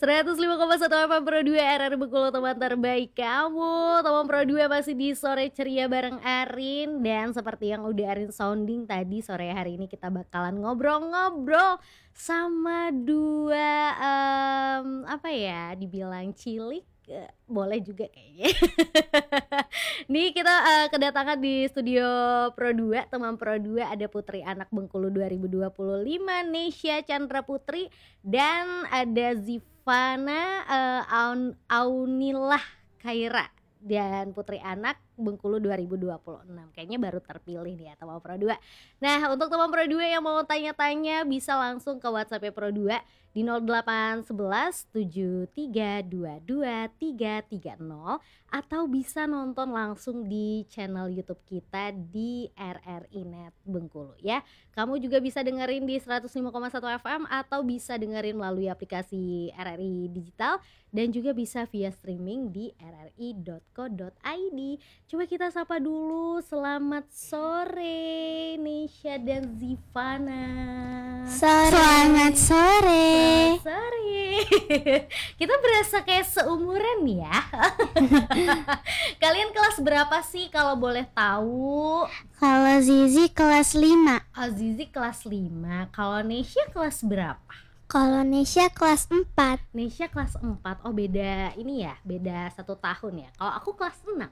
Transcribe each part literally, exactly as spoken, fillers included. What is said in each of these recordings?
seratus lima koma satu F M Pro dua R R Bengkulu, teman terbaik kamu. Teman Pro dua masih di sore ceria bareng Arin. Dan seperti yang udah Arin sounding tadi, sore hari ini kita bakalan ngobrol-ngobrol sama dua um, apa ya, dibilang cilik, boleh juga kayaknya. Nih kita uh, kedatangan di studio Pro dua, teman Pro dua ada Putri Anak Bengkulu dua ribu dua puluh lima, Nesya Chandra Putri, dan ada Zivana uh, Aun, Aunilah Khaira dan Putri Anak Bengkulu dua ribu dua puluh enam. Kayaknya baru terpilih nih ya teman Pro dua. Nah, untuk teman Pro dua yang mau tanya-tanya bisa langsung ke WhatsApp Pro dua di nol delapan satu satu tujuh tiga dua dua tiga tiga nol atau bisa nonton langsung di channel YouTube kita di R R I Net Bengkulu ya. Kamu juga bisa dengerin di seratus lima koma satu F M atau bisa dengerin melalui aplikasi R R I Digital dan juga bisa via streaming di r r i dot co dot i d. Coba kita sapa dulu. Selamat sore Nesya dan Zivana. Sore. Selamat sore. Selamat sore. Kita berasa kayak seumuran ya. Kalian kelas berapa sih kalau boleh tahu? Kalau Zizi kelas lima. Oh, Zizi kelas lima. Kalau Nesya kelas berapa? Kalau Nesya kelas empat. Nesya kelas empat. Oh, beda ini ya, beda satu tahun ya. Kalau aku kelas enam.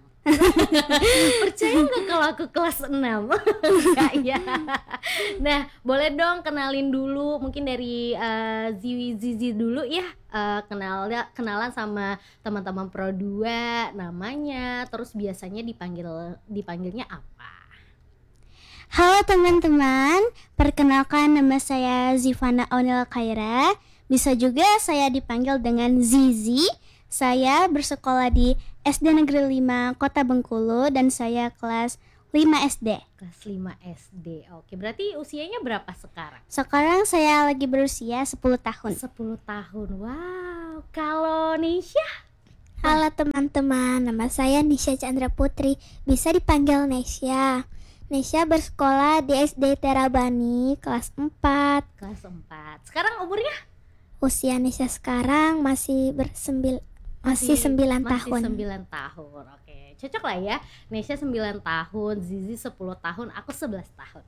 Percaya nggak kalau aku kelas enam? Enggak ya. Nah, boleh dong kenalin dulu, mungkin dari uh, Ziwi Zizi dulu ya. Uh, kenal kenalan sama teman-teman Pro dua, namanya, terus biasanya dipanggil dipanggilnya apa? Halo teman-teman, perkenalkan nama saya Zivana Aunilah Khaira. Bisa juga saya dipanggil dengan Zizi. Saya bersekolah di S D Negeri lima Kota Bengkulu dan saya kelas lima S D. Kelas lima S D. Oke, berarti usianya berapa sekarang? Sekarang saya lagi berusia sepuluh tahun. sepuluh tahun. Wow. Kalau Nesya? Halo teman-teman, nama saya Nesya Chandra Putri. Bisa dipanggil Nesya. Nesya bersekolah di S D Terabani kelas empat. Kelas empat. Sekarang umurnya? Usia Nesya sekarang masih bersembil masih, masih sembilan tahun. Masih sembilan tahun. Oke, cocok lah ya. Nesya sembilan tahun, Zizi sepuluh tahun, aku sebelas tahun.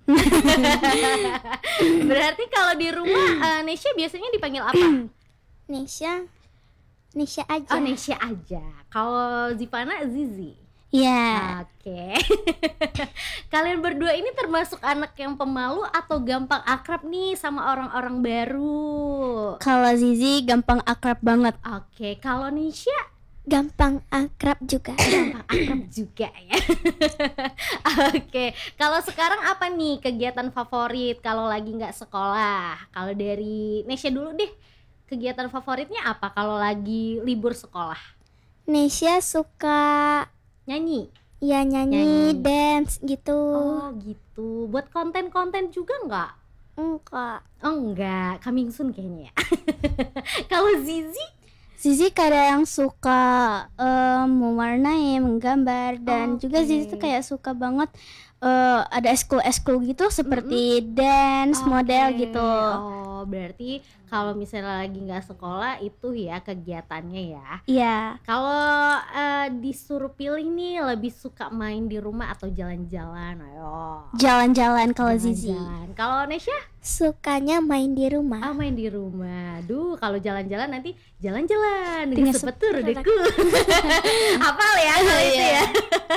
Berarti kalau di rumah uh, Nesya biasanya dipanggil apa? Nesya Nesya aja. Oh, Nesya aja. Kalau Zivana Zizi. Iya. Yeah. Oke. Kalian berdua ini termasuk anak yang pemalu atau gampang akrab nih sama orang-orang baru? Kalau Zizi gampang akrab banget. Oke. Kalau Nesya gampang akrab juga. Gampang akrab juga ya. Oke. Kalau sekarang apa nih kegiatan favorit kalau lagi nggak sekolah? Kalau dari Nesya dulu deh. Kegiatan favoritnya apa kalau lagi libur sekolah? Nesya suka nyanyi. Ya nyanyi, nyanyi, dance gitu. Oh gitu. Buat konten-konten juga nggak? Enggak. Oh enggak, coming soon kayaknya ya. Kalau Zizi? Zizi kadang suka um, mewarnai, menggambar. Dan okay. juga Zizi tuh kayak suka banget uh, ada eskul-eskul gitu seperti mm-hmm. dance, okay. model gitu. Oh berarti kalau misalnya lagi nggak sekolah itu ya kegiatannya ya. Iya. Kalau uh, disuruh pilih nih lebih suka main di rumah atau jalan-jalan? Ayo. Jalan-jalan kalau Zizi. Kalau Nesya? Sukanya main di rumah. Ah main di rumah. Duh kalau jalan-jalan nanti jalan-jalan dengan sepetur deku. Hafal ya kalau itu ya.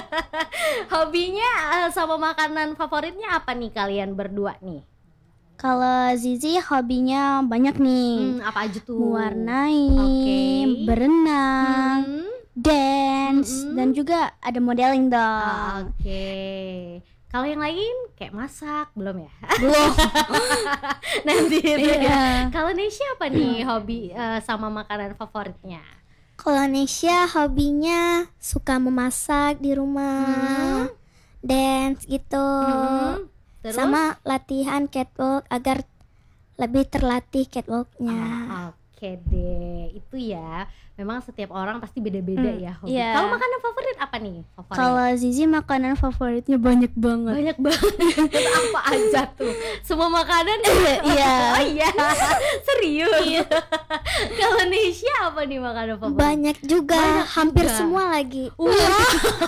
Hobinya uh, sama makanan favoritnya apa nih kalian berdua nih? Kalau Zizi hobinya banyak nih. Hmm, apa aja tuh? Mewarnai, okay. berenang, hmm. dance, hmm. dan juga ada modeling dong. Oke. Okay. Kalau yang lain kayak masak belum ya? Belum. Nanti itu yeah. ya. Kalau Nesya apa nih hobi uh, sama makanan favoritnya? Kalau Nesya hobinya suka memasak di rumah, hmm. dance gitu. Hmm. Terus? Sama latihan catwalk agar lebih terlatih catwalknya. Ah, Oke, Oke deh, itu ya. Memang setiap orang pasti beda-beda Hmm, ya hobi. iya. Kalau makanan favorit apa nih? Favorit? Kalau Zizi makanan favoritnya banyak banget. Banyak banget. Apa aja tuh? Semua makanan? Iya. Oh iya. Serius? Kalau Nesya apa nih makanan favorit? Banyak juga, Banyak hampir juga. semua lagi. Wah.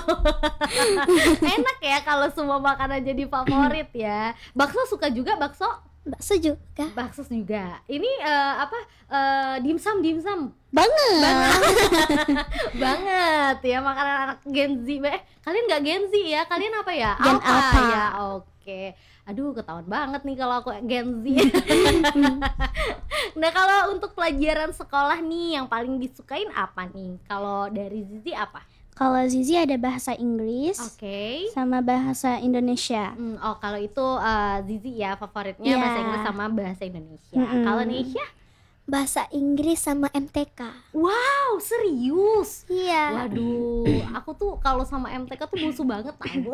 Enak ya kalau semua makanan jadi favorit ya. Bakso suka juga bakso? Bakso juga. Bakso juga. Ini eh, apa? Eh, dimsum dimsum. Banget. Banget ya makanan anak Gen Z. Eh, kalian nggak Gen Z ya? Kalian apa ya? Gen Alpha. Ya, oke. Aduh, ketahuan banget nih kalau aku Gen Z. Nah, kalau untuk pelajaran sekolah nih yang paling disukain apa nih? Kalau dari Zizi apa? Kalau Zizi ada bahasa Inggris Oke. sama bahasa Indonesia. Hmm, oh kalau itu eh, Zizi ya favoritnya Iya. bahasa Inggris sama bahasa Indonesia. Mm-mm. Kalau Nesya? Bahasa Inggris sama M T K. Wow, serius? Iya. Waduh, aku tuh kalau sama M T K tuh musuh banget tau.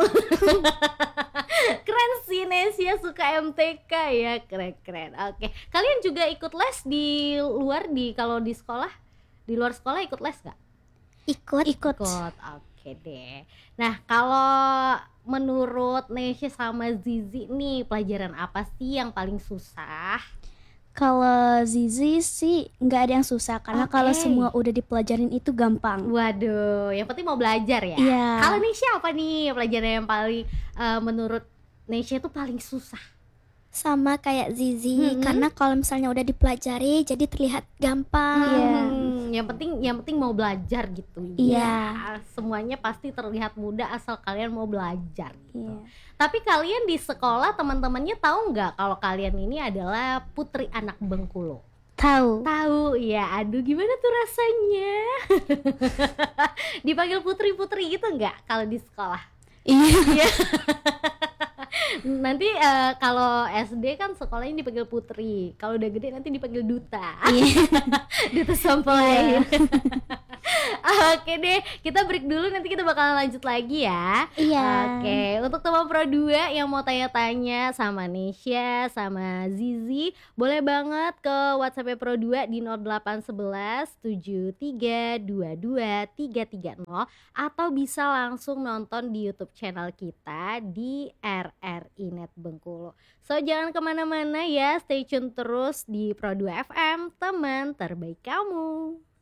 Keren sih Nesya suka M T K ya, keren-keren. Oke, kalian juga ikut les di luar di kalau di sekolah? Di luar sekolah ikut les gak? Ikut. Ikut. Ikut, oke deh. Nah, kalau menurut Nesya sama Zizi nih pelajaran apa sih yang paling susah? Kalau Zizi sih nggak ada yang susah karena Oke. kalau semua udah dipelajarin itu gampang. Waduh, yang penting mau belajar ya. Iya. Kalau Nesya apa nih pelajaran yang paling eh, menurut Nesya tuh paling susah? Sama kayak Zizi, Mm-mm. karena kalau misalnya udah dipelajari jadi terlihat gampang. Hmm, yang penting yang penting mau belajar gitu. Iya. Ya, semuanya pasti terlihat mudah asal kalian mau belajar gitu. Iya. Tapi kalian di sekolah teman-temannya tahu nggak kalau kalian ini adalah putri anak Bengkulu? Tahu. Tahu ya, aduh gimana tuh rasanya? Dipanggil putri-putri gitu nggak kalau di sekolah? Iya. Nanti eh, kalau S D kan sekolahnya dipanggil putri, kalau udah gede nanti dipanggil duta. Iya. Duta sampel. Oke deh, kita break dulu, nanti kita bakalan lanjut lagi ya. Iya. Oke, untuk teman Pro dua yang mau tanya-tanya sama Nesya, sama Zizi, boleh banget ke WhatsApp Pro dua di nol delapan satu satu tujuh tiga dua dua tiga tiga nol atau bisa langsung nonton di YouTube channel kita di R R I Net Bengkulu. So jangan kemana-mana ya, stay tune terus di Pro dua F M, teman terbaik kamu.